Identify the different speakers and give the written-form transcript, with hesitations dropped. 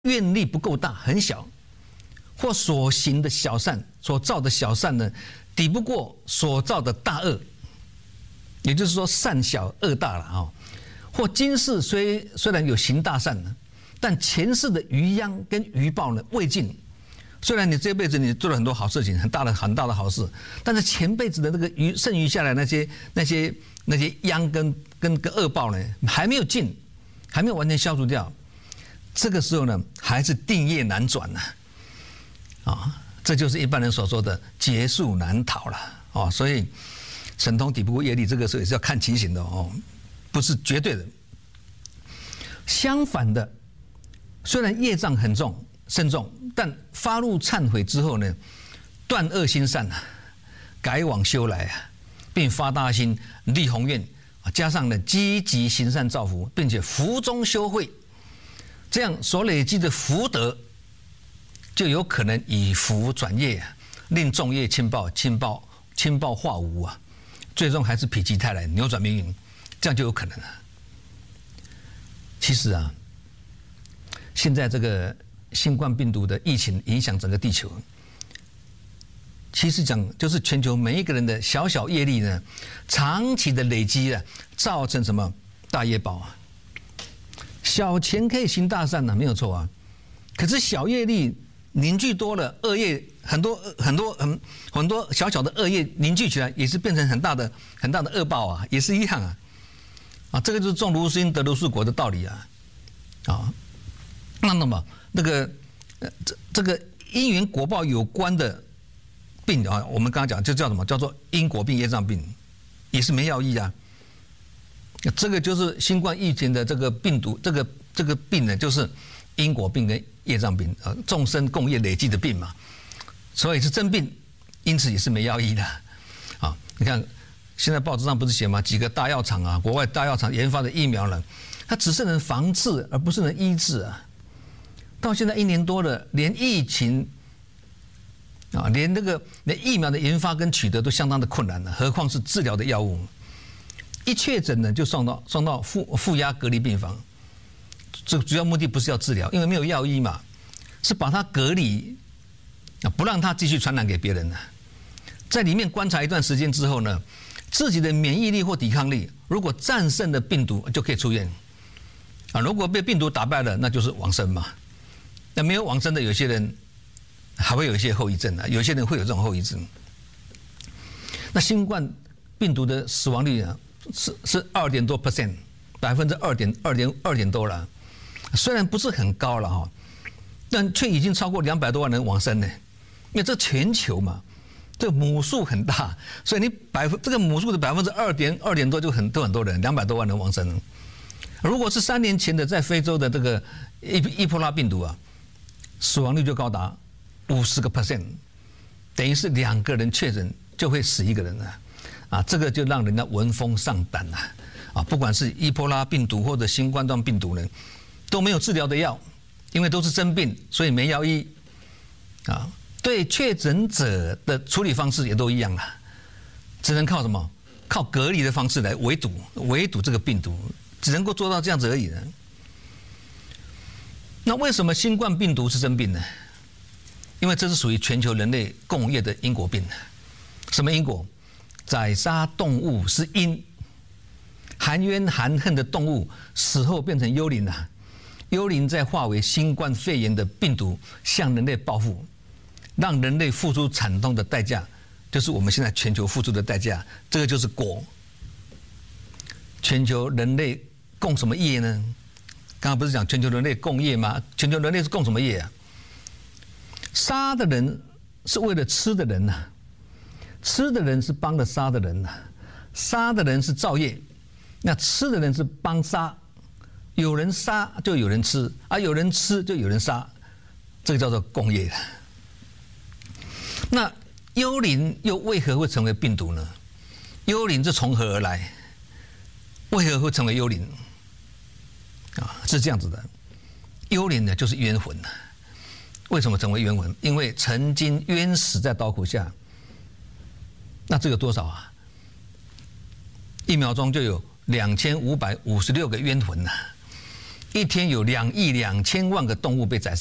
Speaker 1: 愿力不够大，很小，或所行的小善，所造的小善呢，抵不过所造的大恶，也就是说善小恶大了啊。或今世虽然有行大善呢，但前世的余殃跟余报呢未尽。虽然你这辈子你做了很多好事情，很大的好事，但是前辈子的那个剩余下来那些殃跟恶报呢，还没有尽，还没有完全消除掉。这个时候呢，还是定业难转呢，这就是一般人所说的劫数难逃了所以神通抵不过业力，这个时候也是要看情形的不是绝对的。相反的，虽然业障很重深重，但发怒忏悔之后呢，断恶心善改往修来并发大心立宏愿加上呢积极行善造福，并且福中修慧，这样所累积的福德就有可能以福转业令众业轻报化无最终还是否极泰来扭转命运，这样就有可能了。其实现在这个新冠病毒的疫情影响整个地球，其实讲就是全球每一个人的小小业力呢，长期的累积造成什么大业报小钱可以行大善没有错可是小业力凝聚多了，恶业很多小小的恶业凝聚起来，也是变成很大的恶报也是一样这个就是种如因得如是果的道理那么那个这个因缘果报有关的病我们刚刚讲就叫什么？叫做因果病、业障病，也是没药医这个就是新冠疫情的这个病毒，这个病呢，就是因果病跟业障病众生共业累积的病嘛，所以是真病，因此也是没药医的你看现在报纸上不是写吗？几个大药厂国外大药厂研发的疫苗呢，它只是能防治，而不是能医治到现在1年多了，连疫情连疫苗的研发跟取得都相当的困难了，何况是治疗的药物？一确诊呢，就送到负压隔离病房。这主要目的不是要治疗，因为没有药医嘛，是把它隔离不让它继续传染给别人在里面观察一段时间之后呢，自己的免疫力或抵抗力如果战胜了病毒，就可以出院如果被病毒打败了，那就是往生嘛。那没有往生的有些人还会有一些后遗症有些人会有这种后遗症。那新冠病毒的死亡率是2.多%，2.2点多了，虽然不是很高了但却已经超过200多万人往生呢。因为这全球嘛，这个母数很大，所以你这个母数的2点多就很多人，200多万人往生。如果是3年前的在非洲的这个伊波拉病毒死亡率就高达50%，等于是2个人确诊就会死1个人这个就让人家闻风丧胆不管是伊波拉病毒或者新冠状病毒呢，都没有治疗的药，因为都是真病，所以没药医对确诊者的处理方式也都一样只能靠什么？靠隔离的方式来围堵这个病毒，只能够做到这样子而已那为什么新冠病毒是真病呢？因为这是属于全球人类共业的因果病什么因果？宰杀动物是因，含冤含恨的动物死后变成幽灵幽灵再化为新冠肺炎的病毒向人类报复，让人类付出惨痛的代价，就是我们现在全球付出的代价，这个就是果。全球人类共什么业呢？刚刚不是讲全球人类共业吗？全球人类是共什么业杀的人是为了吃的人吃的人是帮了杀的人杀的人是造业，那吃的人是帮杀。有人杀就有人吃，有人吃就有人杀，这个叫做共业。那幽灵又为何会成为病毒呢？幽灵是从何而来？为何会成为幽灵？是这样子的，幽灵呢就是冤魂为什么成为冤魂？因为曾经冤死在刀口下。那这有多少1秒钟就有2556个冤魂一天有2亿2千万个动物被宰杀。